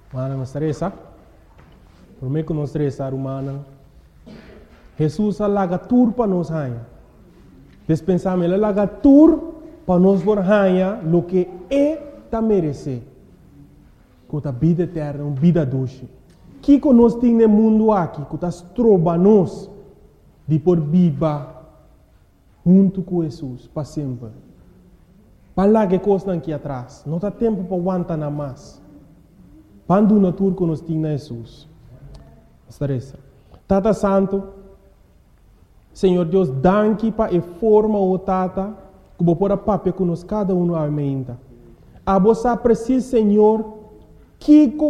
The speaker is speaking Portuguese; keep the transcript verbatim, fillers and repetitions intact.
Mana não estressa. Por mim que não estressa, humana. Jesus alaga tur para nós rainha. Despensamos ele alaga tur para nós por rainha lo que é ta merece. Com a vida eterna, uma vida doce. Que que nós temos no mundo aqui, que nós troba nós de por viva junto com Jesus para sempre. Para lá que coisa aqui atrás, não há tempo para aguentar nada mais. Quando na tour que nós temos na Jesus. Estressa. Tata Santo, Senhor Deus, danke para a forma o Tata, que vou pôr a papel que nós cada um aumenta. A você precisa, Senhor, que